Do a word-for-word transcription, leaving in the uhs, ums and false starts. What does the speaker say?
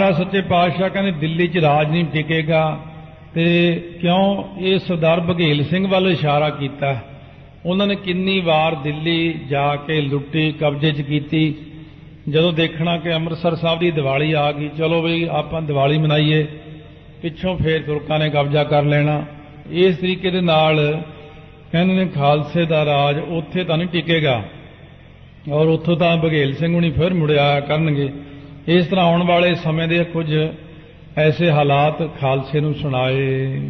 ਮਹਾਰਾਜ ਸੱਚੇ ਪਾਤਸ਼ਾਹ ਕਹਿੰਦੇ ਦਿੱਲੀ 'ਚ ਰਾਜ ਨਹੀਂ ਟਿਕੇਗਾ। ਤੇ ਕਿਉਂ? ਇਹ ਸਰਦਾਰ ਬਘੇਲ ਸਿੰਘ ਵੱਲ ਇਸ਼ਾਰਾ ਕੀਤਾ। ਉਹਨਾਂ ਨੇ ਕਿੰਨੀ ਵਾਰ ਦਿੱਲੀ ਜਾ ਕੇ ਲੁੱਟੀ, ਕਬਜ਼ੇ 'ਚ ਕੀਤੀ। ਜਦੋਂ ਦੇਖਣਾ ਕਿ ਅੰਮ੍ਰਿਤਸਰ ਸਾਹਿਬ ਦੀ ਦੀਵਾਲੀ ਆ ਗਈ, ਚਲੋ ਬਈ ਆਪਾਂ ਦੀਵਾਲੀ ਮਨਾਈਏ, ਪਿੱਛੋਂ ਫੇਰ ਤੁਰਕਾਂ ਨੇ ਕਬਜ਼ਾ ਕਰ ਲੈਣਾ। ਇਸ ਤਰੀਕੇ ਦੇ ਨਾਲ ਕਹਿੰਦੇ ਨੇ ਖਾਲਸੇ ਦਾ ਰਾਜ ਉੱਥੇ ਤਾਂ ਨਹੀਂ ਟਿਕੇਗਾ, ਔਰ ਉੱਥੋਂ ਤਾਂ ਬਘੇਲ ਸਿੰਘ ਹੁਣੀ ਫਿਰ ਮੁੜਿਆ ਕਰਨਗੇ। ਇਸ ਤਰ੍ਹਾਂ ਆਉਣ ਵਾਲੇ ਸਮੇਂ ਦੇ ਕੁਝ ਐਸੇ ਹਾਲਾਤ ਖਾਲਸੇ ਨੂੰ ਸੁਣਾਏ।